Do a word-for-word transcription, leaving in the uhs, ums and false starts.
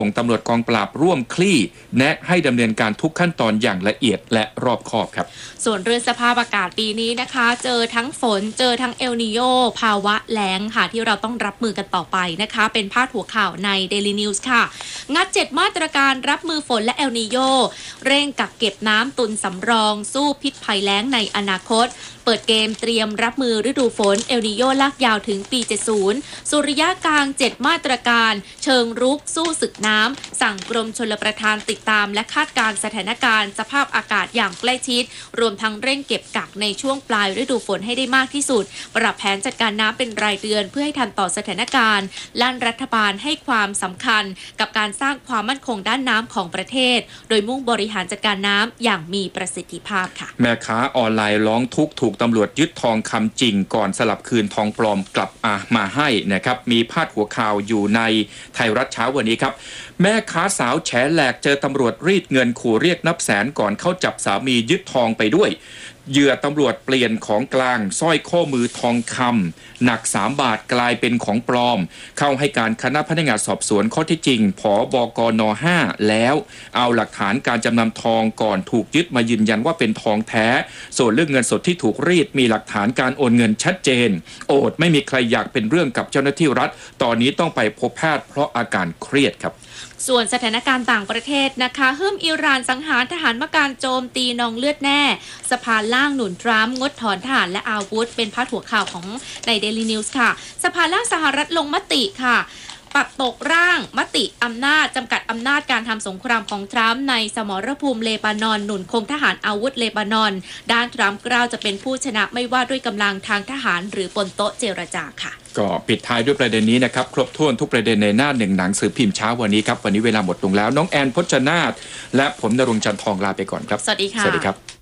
ของตำรวจกองปราบร่วมคลี่แนะให้ดำเนินการทุกขั้นตอนอย่างละเอียดและรอบคอบครับส่วนเรื่องสภาพอากาศปีนี้นะคะเจอทั้งฝนเจอทั้งเอลนีโยภาวะแล้งค่ะที่เราต้องรับมือกันต่อไปนะคะเป็นพาดหัวข่าวใน Daily News ค่ะงัดเจ็ดมาตรการรับมือฝนและเอลนีโยเร่งกักเก็บน้ำตุนสำรองสู้พิษภัยแล้งในอนาคตเปิดเกมเตรียมรับมือฤดูฝนเอลนีโยลากยาวถึงปีเจ็ดสิบสุริยะกลางเจ็ดมาตรการเชิงรุกสู้ศึกน้ำสั่งกรมชลประทานติดตามและคาดการณ์สถานการณ์สภาพอากาศอย่างใกล้ชิดรวมทั้งเร่งเก็บกักในช่วงปลายฤดูฝนให้ได้มากที่สุดปรับแผนจัดการน้ำเป็นรายเดือนเพื่อให้ทันต่อสถานการณ์ลั่นรัฐบาลให้ความสำคัญกับการสร้างความมั่นคงด้านน้ำของประเทศโดยมุ่งบริหารจัดการน้ำอย่างมีประสิทธิภาพค่ะแม่ค้าออนไลน์ร้องทุกข์ถูกตำรวจยึดทองคำจริงก่อนสลับคืนทองปลอมกลับมาให้นะครับมีพาดหัวข่าวอยู่ในไทยรัฐเช้าวันนี้ครับแม่ค้าสาวแฉแหลกเจอตำรวจรีดเงินขู่เรียกนับแสนก่อนเข้าจับสามียึดทองไปด้วยเหยื่อตำรวจเปลี่ยนของกลางสร้อยข้อมือทองคำหนักสามบาทกลายเป็นของปลอมเข้าให้การคณะพนักงานสอบสวนข้อเท็จจริงผบกนห้าแล้วเอาหลักฐานการจำนำทองก่อนถูกยึดมายืนยันว่าเป็นทองแท้ส่วนเรื่องเงินสดที่ถูกรีดมีหลักฐานการโอนเงินชัดเจนโอดไม่มีใครอยากเป็นเรื่องกับเจ้าหน้าที่รัฐตอนนี้ต้องไปพบแพทย์เพราะอาการเครียดครับส่วนสถานการณ์ต่างประเทศนะคะเฮิ่มอิหร่านสังหารทหารมการโจมตีนองเลือดแน่สภาล่างหนุนทรัมป์งดถอนทหารและอาวุธเป็นพาดหัวข่าวของใน Daily News ค่ะสภาล่างสหรัฐลงมติค่ะปัดตกร่างมติอำนาจจำกัดอำนาจการทำสงครามของทรัมป์ในสมรภูมิเลบานอนหนุนคงทหารอาวุธเลบานอนด้านทรัมป์กล่าวจะเป็นผู้ชนะไม่ว่าด้วยกำลังทางทหารหรือบนโต๊ะเจรจาค่ะก็ปิดท้ายด้วยประเด็นนี้นะครับครบถ้วนทุกประเด็นในหน้าหนึ่งหนังสือพิมพ์เช้าวันนี้ครับวันนี้เวลาหมดลงแล้วน้องแอนพจนาถและผมณรงค์จันทร์ทองลาไปก่อนครับสวัสดีค่ะสวัสดีครับ